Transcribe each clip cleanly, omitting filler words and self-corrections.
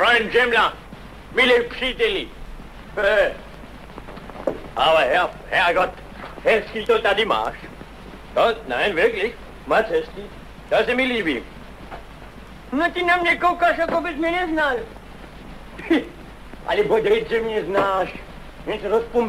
Freund Jemla, milí příteli. Aber Herrgott, hezký to tady máš. To, nein, wirklich, moc hezký. To se mi líbí. No ty na mě koukáš, jako bys mě neznal. Ale podejď, že mě znáš. Něco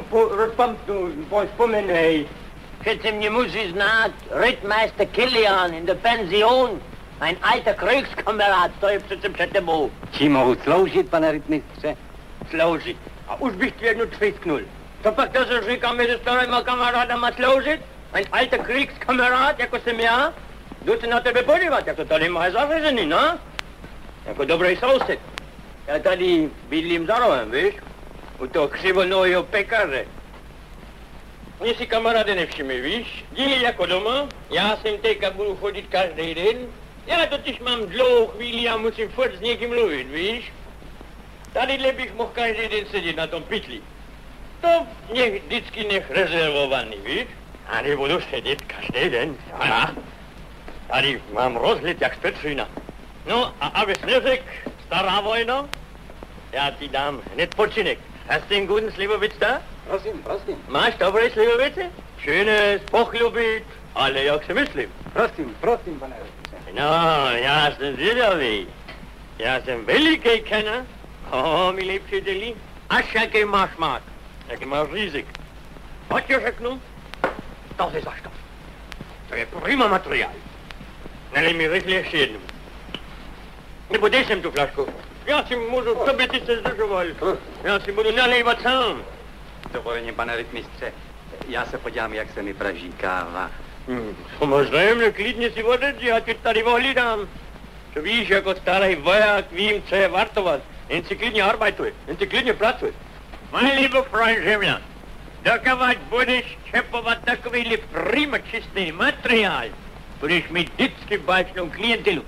vzpomenej. Přece mě musí znát Rittmeister Kilian in der Pension. Ein alter Kriegskamerad, to je přece před tebou. Čím mohu sloužit, pane rytmistře? Sloužit. A už bych ti jednu tfisknul. To pak to se říká mezi starýma kamarádama sloužit? Ein alter Kriegskamerad, jako jsem já? Jdu se na tebe podívat, jak to tady máš zařazený, no? Jako dobrý soused. Já tady bydlím za rohem, víš? U toho křivonohého pekaře. Mě si kamaráde nevšimli, víš? Díly jako doma, já sem teďka budu chodit každý den. Já totiž mám dlouhou chvíli a musím furt s někým mluvit, víš? Tadyhle bych mohl každý den sedět na tom pytli. To vždycky nech rezervovaný, víš? A nebudu sedět každý den, já. Tady mám rozhled jak z Petřína. No a abys neřekl, stará vojno, já ti dám hned počinek. Hast du einen guten Slivovitz da? Prosím, prosím. Máš dobré Slivovice? Schönes, pochlubit, ale jak si myslím. Prosím, pane rytmistře. No, já jsem zvědavý. Já jsem veliký kenner. Milí příteli, až jaký máš mák. Jaký máš řízik. Pojď ti řeknu, to je zašto. To je prima materiál. Nalej mi rychle ještě jednu. Nebo dej sem tu flašku. Já si můžu, co by ty se zdržoval. Já si budu nalévat sám. Dovoleně, pane rytmistře, já se podívám, jak se mi praží káva. Samozřejmě, klidně si odejdi, já ti tady ohlídám. To víš, jako starý voják, vím, co je vartovat. Jen si klidně arbajtuj, jen si klidně pracuj. Mein lieber Freund Jemla, dokovat budeš čepovat takovýhle prima čistý materiál, budeš mít vždycky báčnou klientelu.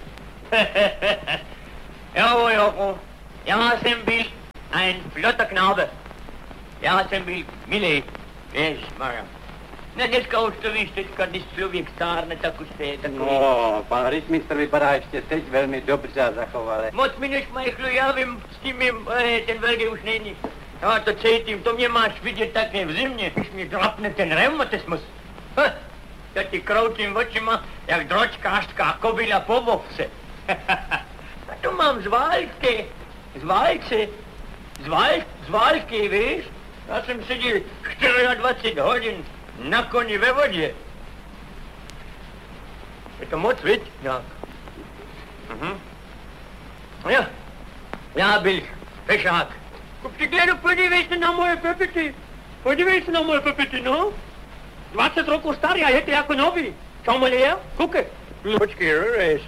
Jo, já jsem byl ein flotter Knabe. Já jsem byl milý, ježmarja. No dneska už to víš, teďka, když člověk stárne, tak už to je takový. No, pan rytmistr vypadá ještě teď velmi dobře a zachovale. Moc mi nešmajchlu, já vím, s tím mým, ten velký už není. Já to cítím, to mě máš vidět také v zimě, když mi drapne ten reumatismus. Já ti kroutím očima, jak dročkářská kobila po bovce. A to mám z války, víš? Já jsem seděl 24 hodin na koni ve vodě. Je to moc, viď? Jak? Já byl pešák. Kupříkladu, podívej se na moje pepity. No. 20 roků starý a je to jako nový. Schau mal her, gucke. Počkej, röres.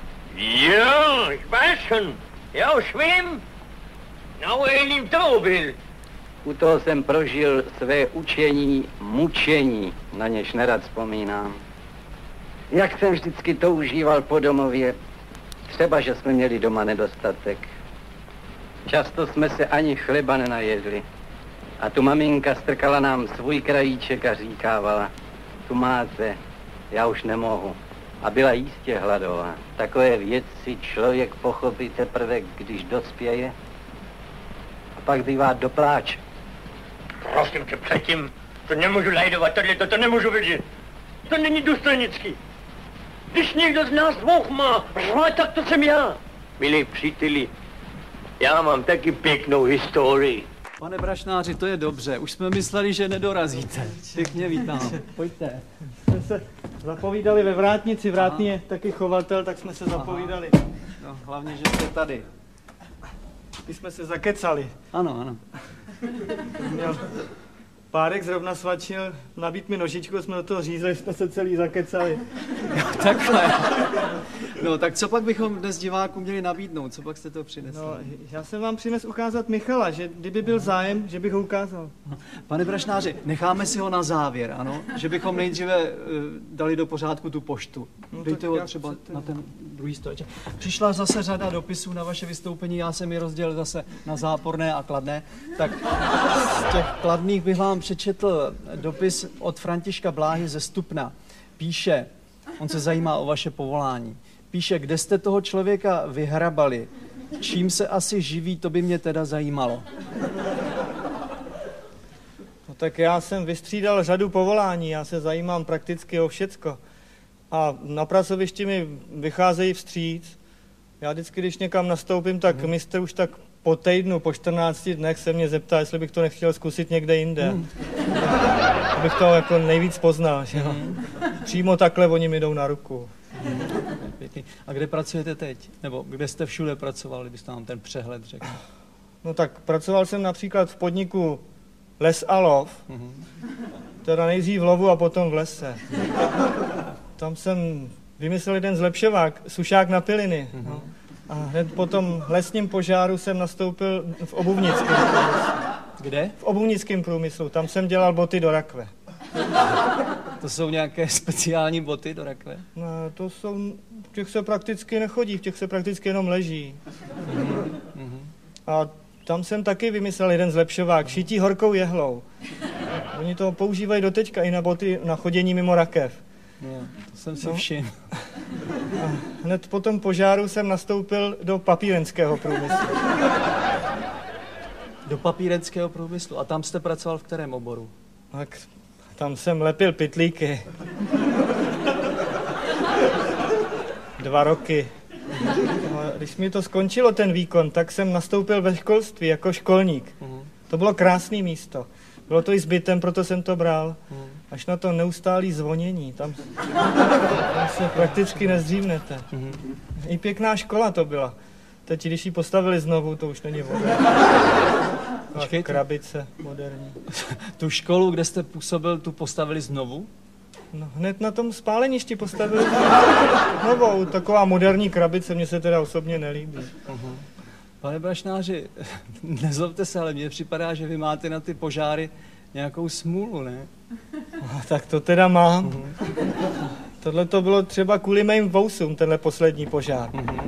Jo, ich weiß schon. Já už vím. No, jelím to byl. U toho jsem prožil své učení, mučení, na něž nerad vzpomínám. Jak jsem vždycky toužíval po domově, třeba, že jsme měli doma nedostatek. Často jsme se ani chleba nenajedli. A tu maminka strkala nám svůj krajíček a říkávala, tu máte, já už nemohu. A byla jistě hladová. Takové věci člověk pochopí teprve, když dospěje. A pak bývá do pláče. Prosím tě, předtím, to nemůžu lajdovat, to nemůžu vidět. To není důstojnický. Když někdo z nás dvou má řvat, tak to jsem já. Milí příteli, já mám taky pěknou historii. Pane brašnáři, to je dobře. Už jsme mysleli, že nedorazíte. Pěkně vítám. Pojďte. Jsme se zapovídali ve Vrátnici. Vrátný je taky chovatel, tak jsme se zapovídali. No, hlavně, že jste tady. Ty jsme se zakecali. Ano. Měl párek zrovna svačil, nabít mi nožičku, jsme do toho řízli, jsme se celý zakecali. Jo, takhle. No, tak co pak bychom dnes divákům měli nabídnout? Co pak jste to přinesli? No, já jsem vám přines ukázat Michala, že kdyby byl zájem, že bych ho ukázal. Pane brašnáři, necháme si ho na závěr, ano? Že bychom nejdříve dali do pořádku tu poštu. No, dejte ho třeba na ten druhý stoleček. Přišla zase řada dopisů na vaše vystoupení, já jsem je rozdělil zase na záporné a kladné. Tak z těch kladných bych vám přečetl dopis od Františka Bláhy ze Stupna. Píše, on se zajímá o vaše povolání. Píše, kde jste toho člověka vyhrabali, čím se asi živí, to by mě teda zajímalo. No tak já jsem vystřídal řadu povolání, já se zajímám prakticky o všecko. A na pracovišti mi vycházejí vstříc. Já vždycky, když někam nastoupím, tak mistr už tak po týdnu, po 14 dnech se mě zeptá, jestli bych to nechtěl zkusit někde jinde. Abych to jako nejvíc poznal, že jo. Přímo takhle oni mi jdou na ruku. A kde pracujete teď? Nebo kde jste všude pracovali, kdybyste nám ten přehled řekl? No tak pracoval jsem například v podniku Les a Lov, teda nejdřív v lovu a potom v lese. Tam jsem vymyslel jeden zlepšovák, sušák na piliny. No. A hned po tom lesním požáru jsem nastoupil v obuvnickém průmyslu. Kde? V obuvnickém průmyslu, tam jsem dělal boty do rakve. To jsou nějaké speciální boty do rakve? No, to jsou, v těch se prakticky nechodí, v těch se prakticky jenom leží. A tam jsem taky vymyslel jeden zlepšovák, šití horkou jehlou. Oni to používají doteďka i na boty na chodění mimo rakev. No, to jsem si všiml. A hned po tom požáru jsem nastoupil do papírenského průmyslu. Do papírenského průmyslu. A tam jste pracoval v kterém oboru? Tak tam jsem lepil pytlíky. 2 roky. No, když mi to skončilo, ten výkon, tak jsem nastoupil ve školství jako školník. To bylo krásné místo. Bylo to i s bytem, proto jsem to bral. Až na to neustálý zvonění. Tam se prakticky nezdřívnete. I pěkná škola to byla. Teď, když ji postavili znovu, to už není voda. Krabice moderní. Tu školu, kde jste působil, tu postavili znovu? No, hned na tom spáleništi postavili novou. Taková moderní krabice, mně se teda osobně nelíbí. Pane Brašnáři, nezlobte se, ale mně připadá, že vy máte na ty požáry nějakou smůlu, ne? No, tak to teda mám. Tohle to bylo třeba kvůli mým vousům, tenhle poslední požár.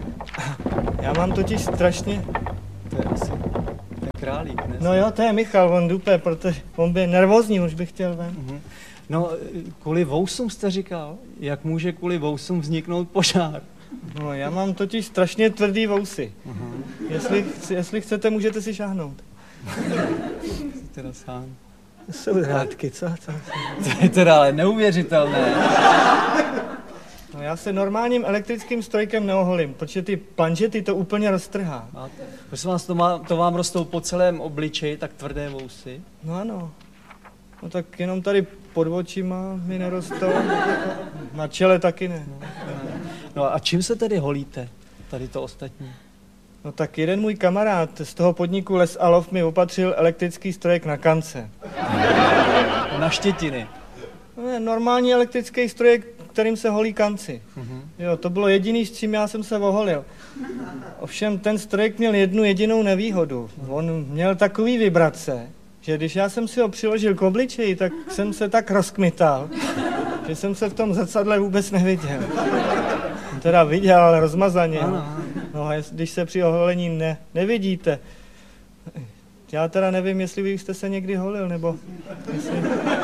Já mám totiž strašně... To je asi králík, ne? No jo, to je Michal, on dupe, protože on by nervózní, už by chtěl ven. No, kvůli vousům jste říkal? Jak může kvůli vousům vzniknout požár? No, já mám totiž strašně tvrdý vousy. Jestli chcete, můžete si šáhnout. Teda sám. Jsou hrátky, co? To je teda ale neuvěřitelné. No, já se normálním elektrickým strojkem neoholím, protože ty planžety to úplně roztrhá. Prosím vás, to vám rostou po celém obličeji, tak tvrdé vousy? No ano. No tak jenom tady pod očima mi nerostou. Na čele taky ne. No a čím se tedy holíte, tady to ostatní? No tak jeden můj kamarád z toho podniku Les a Lov mi opatřil elektrický strojek na kance. Na štětiny? No, normální elektrický strojek, kterým se holí kanci. Jo, to bylo jediný, s čím já jsem se oholil. Ovšem ten strojek měl jednu jedinou nevýhodu. On měl takový vibrace, že když já jsem si ho přiložil k obličeji, tak jsem se tak rozkmital, že jsem se v tom zrcadle vůbec neviděl. Teda viděl, ale rozmazaně. No a když se při oholení nevidíte. Já teda nevím, jestli vy jste se někdy holil, nebo jestli...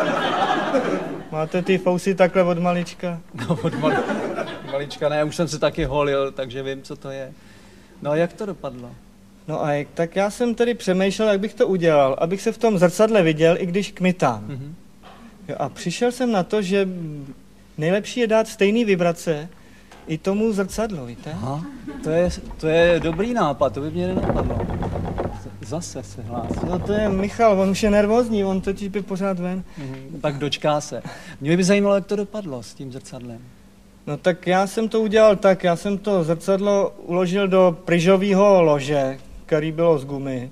Máte ty fousy takhle od malička? No od malička ne, už jsem se taky holil, takže vím, co to je. No a jak to dopadlo? No a tak já jsem tedy přemýšlel, jak bych to udělal, abych se v tom zrcadle viděl, i když kmitám. Jo, a přišel jsem na to, že nejlepší je dát stejný vibrace i tomu zrcadlu, víte? Aha, to je dobrý nápad, to by mě nenapadlo. Zase se hlásí. No to je Michal, on už je nervózní, on totiž by pořád ven. Tak dočká se. Mě by zajímalo, jak to dopadlo s tím zrcadlem. No tak já jsem to udělal tak, já jsem to zrcadlo uložil do pryžového lože, který bylo z gumy.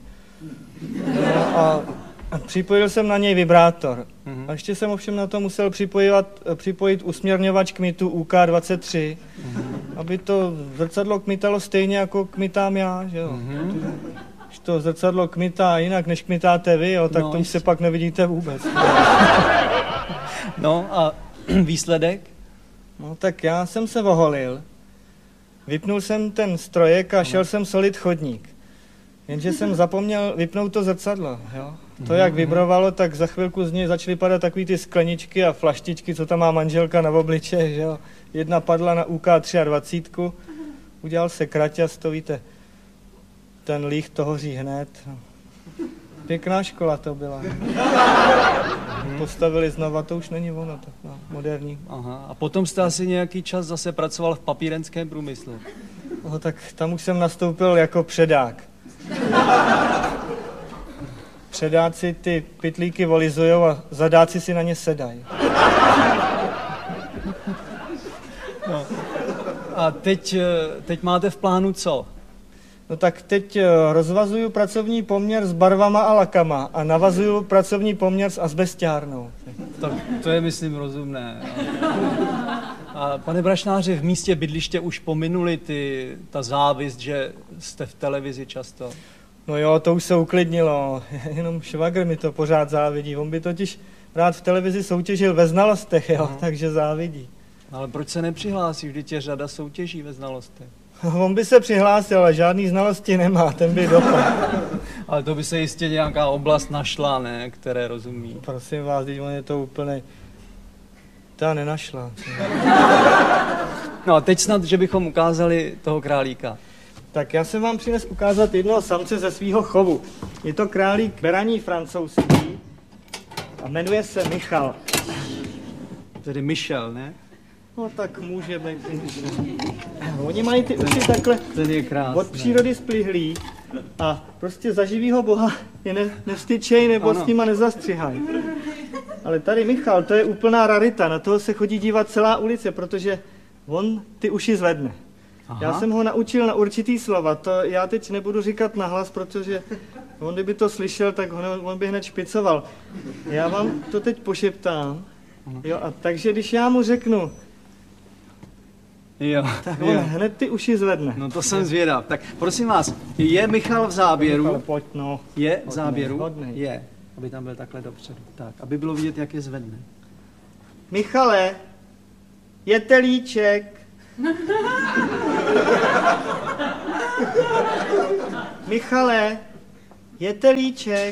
No a připojil jsem na něj vibrátor. A ještě jsem ovšem na to musel připojit usměrňovač kmitu UK23, aby to zrcadlo kmitalo stejně, jako kmitám já, že jo. Když to zrcadlo kmitá jinak, než kmitáte vy, jo, tak to už se pak nevidíte vůbec. No a výsledek? No tak já jsem se oholil, vypnul jsem ten strojek a šel jsem solit chodník. Jenže jsem zapomněl vypnout to zrcadlo, jo. To, jak vibrovalo, tak za chvilku z něj začaly padat takový ty skleničky a flaštičky, co tam má manželka na obličeji, že jo. Jedna padla na UK23, udělal se kraťas, to víte. ten líh to hoří hned. Pěkná škola to byla. Postavili znova, to už není ono, tak moderní. Aha. A potom jste asi nějaký čas zase pracoval v papírenském průmyslu. No, tak tam už jsem nastoupil jako předák. Předáci ty pytlíky volizujou a zadáci si na ně sedají. No. A teď máte v plánu co? No tak teď rozvazuju pracovní poměr s barvama a lakama a navazuju pracovní poměr s azbestiárnou. Tak to je, myslím, rozumné. A pane Brašnáři, v místě bydliště už pominuli ta závist, že jste v televizi často? No jo, to už se uklidnilo, jenom švagr mi to pořád závidí. On by totiž rád v televizi soutěžil ve znalostech, jo, takže závidí. Ale proč se nepřihlásí? Vždyť je řada soutěží ve znalostech. On by se přihlásil, ale žádný znalosti nemá, ten by dopadl. Ale to by se jistě nějaká oblast našla, ne, které rozumí. Prosím vás, teď on je to úplně... Ta nenašla. No a teď snad, že bychom ukázali toho králíka. Tak já jsem vám přines ukázat jednoho samce ze svýho chovu. Je to králík beraní francouzský a jmenuje se Michal. Tedy Michel, ne? No tak může být. Oni mají ty uši takhle ten je krásný. Od přírody splihlý a prostě za živýho boha je nevstyčej nebo s nima nezastřihají. Ale tady Michal, to je úplná rarita, na toho se chodí dívat celá ulice, protože on ty uši zvedne. Aha. Já jsem ho naučil na určitý slova, to já teď nebudu říkat nahlas, protože on kdyby to slyšel, tak on by hned špicoval. Já vám to teď pošeptám, jo, a takže když já mu řeknu, jo, tak on hned ty uši zvedne. No to jsem zvědav. Tak prosím vás, je Michal v záběru? Michal, pojď, no. Je v záběru? Hodnej. Je. Aby tam byl takhle dopředu. Tak, aby bylo vidět, jak je zvedne. Michale, je telíček. Michale, je telíček.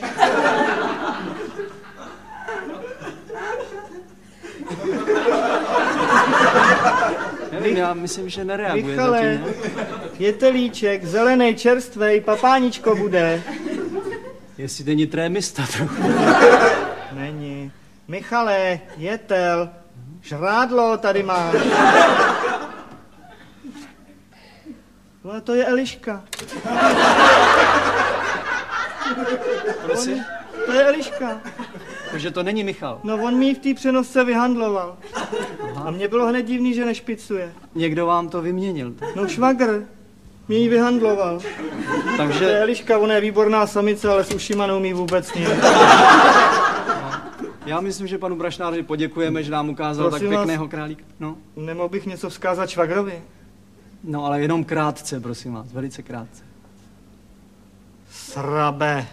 Nevím, já myslím, že nereaguje. Michale, zatím, je telíček, zelený, čerstvej, papáničko bude. Jestli není trémista trochu. Není. Michale, jetel, žrádlo tady máš. No to je Eliška. Prosím? To je Eliška. Takže to není Michal. No on mi v té přenosce vyhandloval. Aha. A mně bylo hned divný, že nešpicuje. Někdo vám to vyměnil. No švagr. Mě ji vyhandloval. Takže... To je Eliška, ona je výborná samice, ale s ušima neumí vůbec nic. Já myslím, že panu Brašnáři poděkujeme, že nám ukázal prosím tak pěkného králíka. No. Nemohl bych něco vzkázat švagrovi? No ale jenom krátce, prosím vás, velice krátce. Srabe.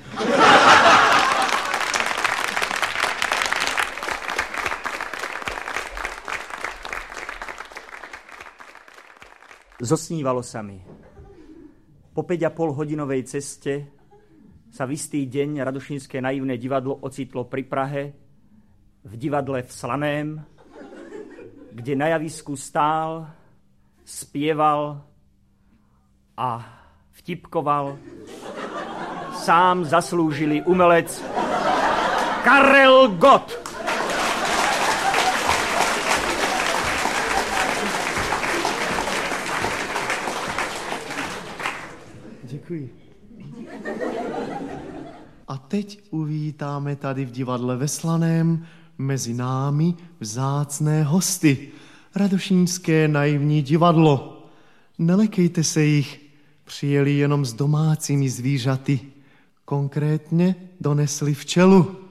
Zosnívalo sa mi. Po 5,5 hodinovej ceste sa v istý deň Radošínske naivné divadlo ocitlo pri Prahe v divadle v Slaném, kde na javisku stál, spieval a vtipkoval sám zaslúžilý umelec Karel Gott. Děkuji. A teď uvítáme tady v divadle ve Slaném mezi námi vzácné hosty. Radošínské naivní divadlo. Nelekejte se jich, přijeli jenom s domácími zvířaty. Konkrétně donesli včelu.